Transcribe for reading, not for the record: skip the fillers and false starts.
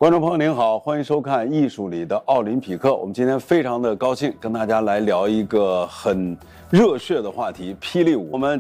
观众朋友您好，欢迎收看《艺术里的奥林匹克》。我们今天非常的高兴跟大家来聊一个很热血的话题——霹雳舞。我们